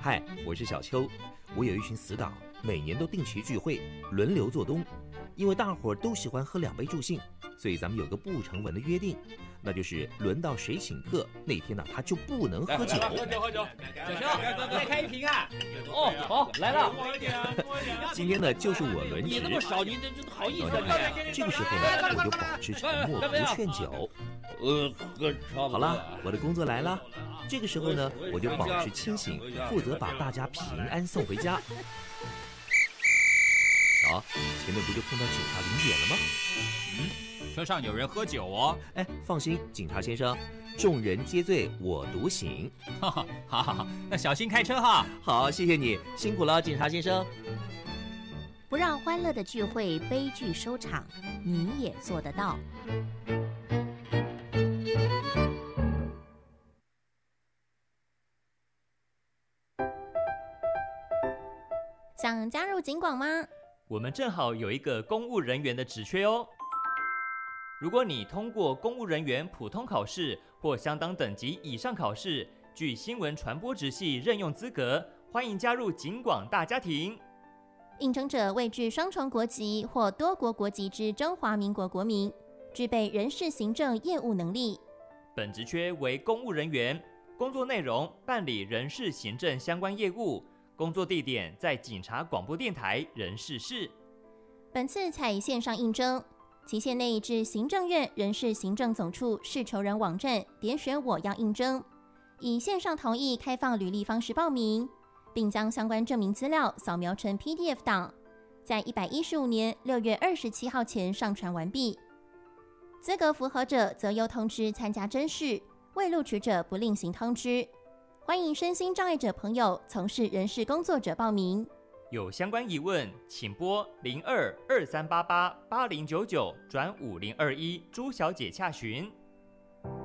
嗨，我是小邱。我有一群死党，每年都定期聚会，轮流做东。因为大伙儿都喜欢喝2杯助兴，所以咱们有个不成文的约定，那就是轮到谁请客那天呢，他就不能喝酒。 喝酒！小邱，再开一瓶啊！ 哦，好，来了。 今天呢，就是我轮值。 你那么少，你这好意思啊你？ 这个时候呢，我就保持沉默，不劝酒。 喝差不多。 好了，我的工作来了。这个时候呢，我就保持清醒，负责把大家平安送回家。瞧，前面不就碰到警察临检了吗？ 车上有人喝酒哦。 哎，放心，警察先生，众人皆醉我独醒。 好，那小心开车哈。 好，谢谢你，辛苦了，警察先生。 不让欢乐的聚会悲剧收场，你也做得到。想加入警广吗？ 我们正好有一个公务人员的职缺哦。如果你通过公务人员普通考试或相当等级以上考试，具新闻传播职系任用资格，欢迎加入警广大家庭。 应征者为具双重国籍或多国国籍之中华民国国民，具备人事行政业务能力。 本职缺为公务人员，工作内容办理人事行政相关业务，工作地点在警察广播电台人事室。 本次采线上应征，期限内至行政院人事行政总处事求人网站点选我要应征，以线上同意开放履历方式报名，并将相关证明资料扫描成 PDF 档，在115年6月27号前上传完毕。资格符合者则由通知参加甄试，未录取者不另行通知。欢迎身心障碍者朋友从事人事工作者报名。 有相关疑问，请拨0223888099转5021朱小姐洽询。